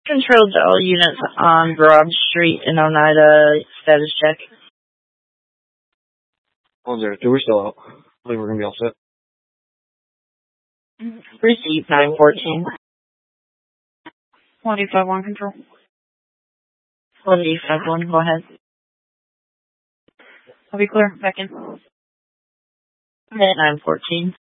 Control to all units on Broad Street in Oneida. Status check. 102, we're still out. I believe we're going to be all set. Receive 914. 185-1 control. 185-1, go ahead. I'll be clear. Back in. 914.